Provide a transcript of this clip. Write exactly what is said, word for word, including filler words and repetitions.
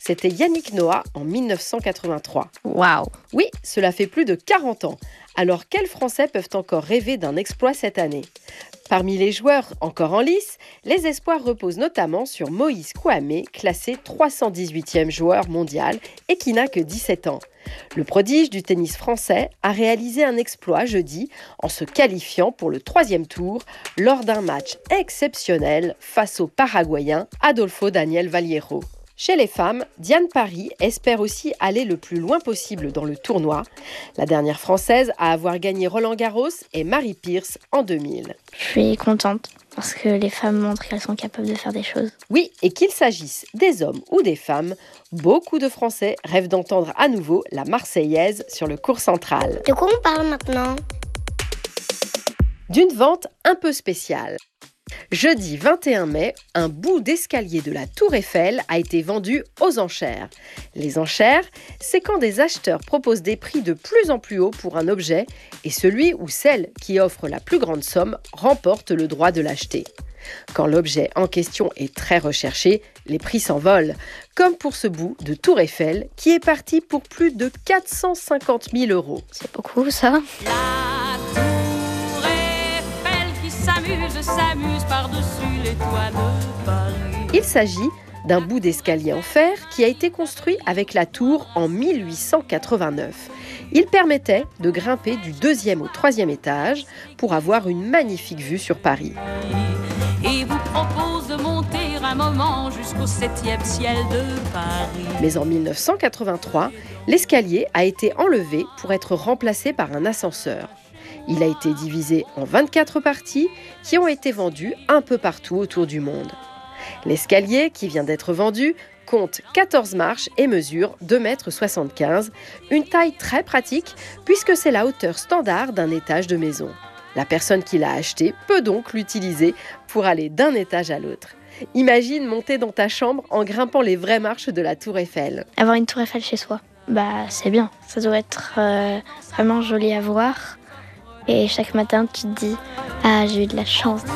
C'était Yannick Noah en mille neuf cent quatre-vingt-trois. Waouh! Oui, cela fait plus de quarante ans. Alors quels Français peuvent encore rêver d'un exploit cette année ? Parmi les joueurs encore en lice, les espoirs reposent notamment sur Moïse Kouamé, classé trois cent dix-huitième joueur mondial et qui n'a que dix-sept ans. Le prodige du tennis français a réalisé un exploit jeudi en se qualifiant pour le troisième tour lors d'un match exceptionnel face au Paraguayen Adolfo Daniel Vallejo. Chez les femmes, Diane Paris espère aussi aller le plus loin possible dans le tournoi. La dernière Française à avoir gagné Roland-Garros est Marie Pierce en deux mille. Je suis contente parce que les femmes montrent qu'elles sont capables de faire des choses. Oui, et qu'il s'agisse des hommes ou des femmes, beaucoup de Français rêvent d'entendre à nouveau la Marseillaise sur le court central. De quoi on parle maintenant ? D'une vente un peu spéciale. Jeudi vingt et un mai, un bout d'escalier de la Tour Eiffel a été vendu aux enchères. Les enchères, c'est quand des acheteurs proposent des prix de plus en plus hauts pour un objet et celui ou celle qui offre la plus grande somme remporte le droit de l'acheter. Quand l'objet en question est très recherché, les prix s'envolent, comme pour ce bout de Tour Eiffel qui est parti pour plus de quatre cent cinquante mille euros. C'est beaucoup ça. S'amuse, s'amuse par-dessus les toits de Paris. Il s'agit d'un bout d'escalier en fer qui a été construit avec la tour en mille huit cent quatre-vingt-neuf. Il permettait de grimper du deuxième au troisième étage pour avoir une magnifique vue sur Paris. Et vous propose de monter un moment jusqu'au septième ciel de Paris. Mais en mille neuf cent quatre-vingt-trois, l'escalier a été enlevé pour être remplacé par un ascenseur. Il a été divisé en vingt-quatre parties qui ont été vendues un peu partout autour du monde. L'escalier qui vient d'être vendu compte quatorze marches et mesure deux mètres soixante-quinze, une taille très pratique puisque c'est la hauteur standard d'un étage de maison. La personne qui l'a acheté peut donc l'utiliser pour aller d'un étage à l'autre. Imagine monter dans ta chambre en grimpant les vraies marches de la Tour Eiffel. Avoir une tour Eiffel chez soi, bah c'est bien. Ça doit être euh, vraiment joli à voir. Et chaque matin, tu te dis « Ah, j'ai eu de la chance ».